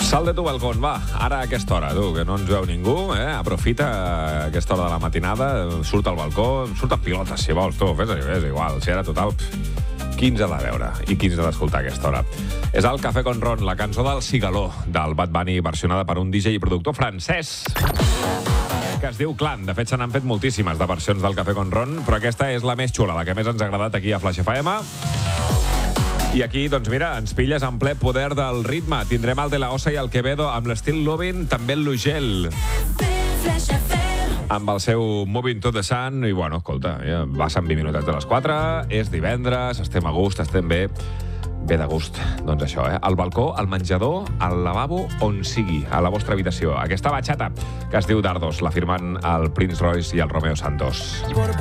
Sal de tu balcón, va, ara a aquesta hora, tu, que no ens veu ningú, aprofita aquesta hora de la matinada, surt al balcó, surt a pilotes, si vols, tu, és igual, si ara total, quins ha de veure i quins ha d'escoltar a aquesta hora. És el Cafè con Ron, la cançó del Cigaló, del Bad Bunny, versionada per un DJ i productor francès, que es diu Clan. De fet, se n'han fet moltíssimes de versions del Cafè con Ron, però aquesta és la més xula, la que més ens ha agradat aquí a Flash FM. I aquí, doncs mira, ens pilles en ple poder del ritme. Tindrem el De La Osa i el Quevedo amb l'estil Lovin, també el Lugel amb el seu Moving to the Sun. I bueno, escolta, ja passen 20 minutets de les 4, és divendres, estem a gust, estem bé de gust. Doncs això, al balcó, al menjador, al lavabo, on sigui, a la vostra habitació. Aquesta batxata que es diu Dardos, la firmen el Prince Royce i el Romeo Santos.